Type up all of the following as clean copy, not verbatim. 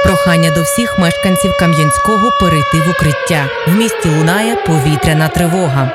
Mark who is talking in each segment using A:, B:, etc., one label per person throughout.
A: Прохання до всіх мешканців Кам'янського перейти в укриття. В місті лунає повітряна тривога.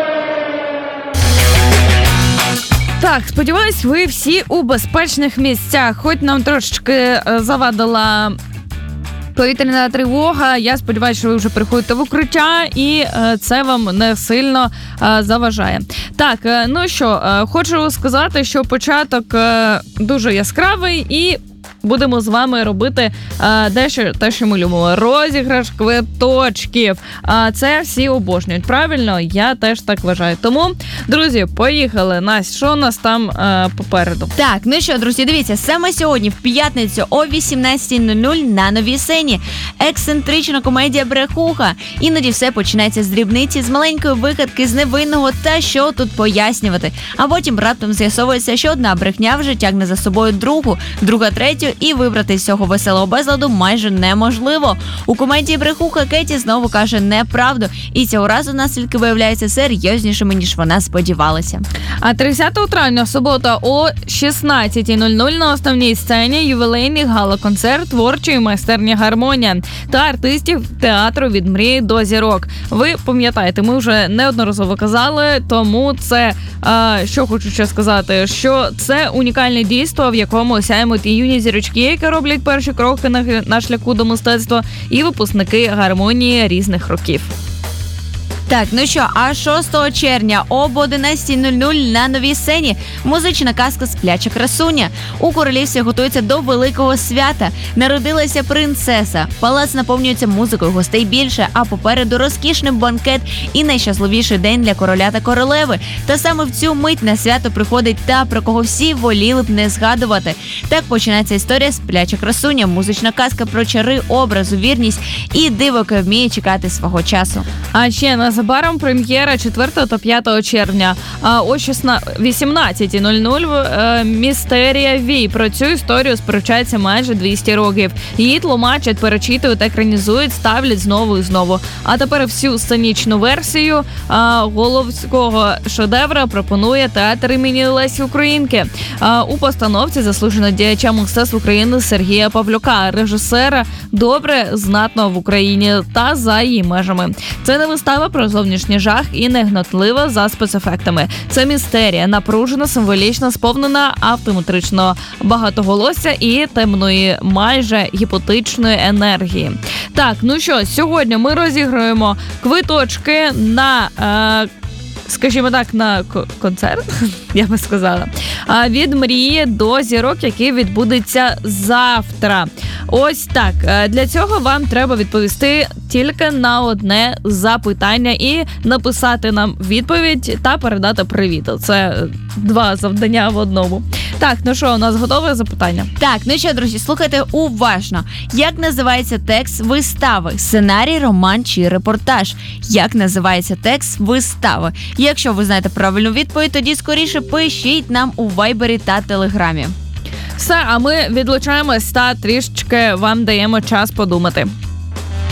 B: Так, сподіваюсь, ви всі у безпечних місцях. Хоч нам трошечки завадила повітряна тривога, я сподіваюся, що ви вже приходите в укриття і це вам не сильно заважає. Так, ну що, хочу сказати, що початок дуже яскравий і будемо з вами робити дещо те, що ми любимо. Розіграш квиточків. Це всі обожнюють, правильно? Я теж так вважаю. Тому, друзі, поїхали. Настя, що у нас там попереду?
C: Так, ну що, друзі, дивіться, саме сьогодні, в п'ятницю о 18:00 на Новій Сцені ексцентрична комедія «Брехуха». Іноді все починається з дрібниці, з маленької вигадки, з невинного та що тут пояснювати. А потім раптом з'ясовується, що одна брехня вже тягне за собою другу, друга третю, і вибрати з цього веселого безладу майже неможливо. У комедії «Брехуха» Кеті знову каже неправду, і цього разу наслідки виявляються серйознішими, ніж вона сподівалася.
B: А 30 травня, субота о 16:00 на основній сцені ювілейний гала-концерт творчої майстерні «Гармонія» та артистів театру «Від мрії до зірок». Ви пам'ятаєте, ми вже неодноразово казали, тому це, що хочу ще сказати, що це унікальне дійство, в якому осяємо ті юні зірочки, які роблять перші кроки на шляху до мистецтва, і випускники «Гармонії» різних років.
C: Так, ну що, а 6 червня об 11:00 на Новій Сцені музична казка «Спляча красуня». У королівстві готується до великого свята. Народилася принцеса. Палац наповнюється музикою, гостей більше, а попереду розкішний банкет і найщасливіший день для короля та королеви. Та саме в цю мить на свято приходить та, про кого всі воліли б не згадувати. Так починається історія «Спляча красуня», музична казка про чари, образу, вірність і диво, яке вміє чекати свого часу.
B: А ще незабаром прем'єра 4 та 5 червня о 18:00 «Містерія Вій». Про цю історію сперечається майже 200 років. Її тлумачать, перечитують, екранізують, ставлять знову і знову. А тепер всю сценічну версію головського шедевра пропонує театр імені Лесі Українки. У постановці заслуженого діяча мистецтв України Сергія Павлюка, режисера добре знатного в Україні та за її межами. Це не вистава про зовнішній жах і не гнотлива за спецефектами. Це містерія, напружена, символічна, сповнена автометричного багатоголосся і темної, майже гіпотичної енергії. Так, ну що, сьогодні ми розіграємо квиточки на скажімо так, на концерт, я би сказала, від мрії до зірок, який відбудеться завтра. Ось так. Для цього вам треба відповісти тільки на одне запитання і написати нам відповідь та передати привіт. Це 2 завдання в одному. Так, ну що, у нас готове запитання?
C: Так, ну що, друзі, слухайте уважно. Як називається текст вистави? Сценарій, роман чи репортаж? Як називається текст вистави? Якщо ви знаєте правильну відповідь, тоді скоріше пишіть нам у Вайбері та Телеграмі.
B: Все, а ми відлучаємось та трішечки вам даємо час подумати.